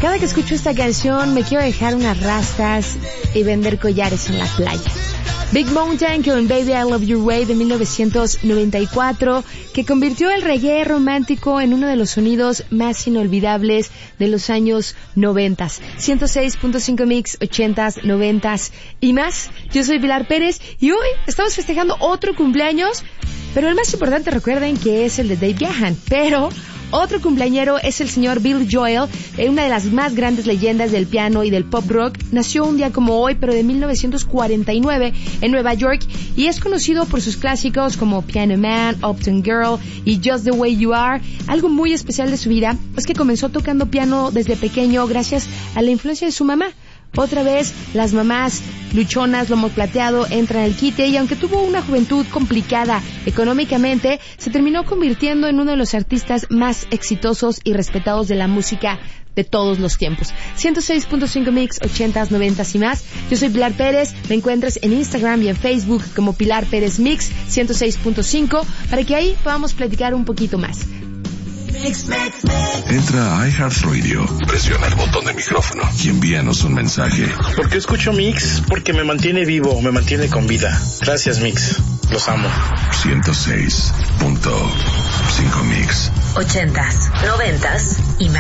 Cada que escucho esta canción me quiero dejar unas rastas y vender collares en la playa. Big Mountain con Baby I Love Your Way de 1994, que convirtió el reggae romántico en uno de los sonidos más inolvidables de los años 90. 106.5 Mix, 80s, 90s y más. Yo soy Pilar Pérez y hoy estamos festejando otro cumpleaños, pero el más importante, recuerden que es el de Dave Gahan, pero otro cumpleañero es el señor Billy Joel, una de las más grandes leyendas del piano y del pop rock. Nació un día como hoy, pero de 1949 en Nueva York, y es conocido por sus clásicos como Piano Man, Uptown Girl y Just the Way You Are. Algo muy especial de su vida es que comenzó tocando piano desde pequeño gracias a la influencia de su mamá. Otra vez, las mamás luchonas, lomo plateado, entran al quite, y aunque tuvo una juventud complicada económicamente, se terminó convirtiendo en uno de los artistas más exitosos y respetados de la música de todos los tiempos. 106.5 Mix, 80s, 90s y más. Yo soy Pilar Pérez, me encuentras en Instagram y en Facebook como Pilar Pérez Mix 106.5, para que ahí podamos platicar un poquito más. Entra a iHeartRadio, presiona el botón de micrófono y envíanos un mensaje. ¿Por qué escucho Mix? Porque me mantiene vivo, me mantiene con vida. Gracias, Mix. Los amo. 106.5 Mix. 80s, 90s y más.